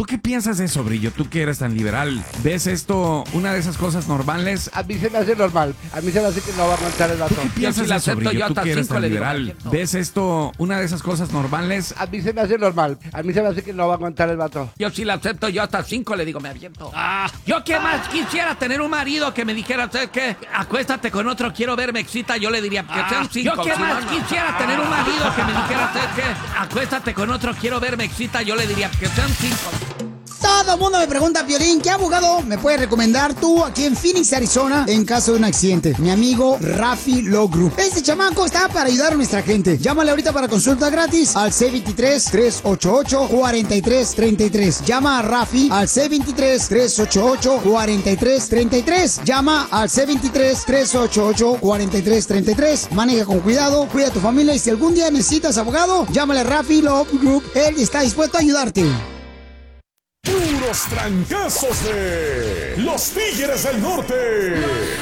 ¿Tú qué piensas de eso, Brillo? Tú que eres tan liberal. ¿Ves esto una de esas cosas normales? A mí se me hace normal. A mí se me hace que no va a aguantar el vato. ¿Tú qué piensas de eso, Brillo? Tú que eres tan liberal. ¿Ves esto una de esas cosas normales? A mí se me hace normal. A mí se me hace que no va a aguantar el vato. Yo sí la acepto, yo hasta 5 le digo, me aviento. Yo qué más quisiera tener un marido que me dijera, ¿sabes qué? Acuéstate con otro, quiero ver, me excita. Yo le diría, que sean 5. Yo qué más quisiera tener un marido que me dijera, ¿sabes qué? Acuéstate con otro, quiero ver, me excita. Yo le diría, que sean 5. Todo el mundo me pregunta, Piolín, ¿qué abogado me puedes recomendar tú aquí en Phoenix, Arizona, en caso de un accidente? Mi amigo Rafi Law Group. Este chamaco está para ayudar a nuestra gente. Llámale ahorita para consulta gratis al C23-388-4333. Llama a Rafi al C23-388-4333. Llama al C23-388-4333. Maneja con cuidado, cuida a tu familia y si algún día necesitas abogado, llámale a Rafi Law Group. Él está dispuesto a ayudarte. Puros trancazos de los Tigres del Norte.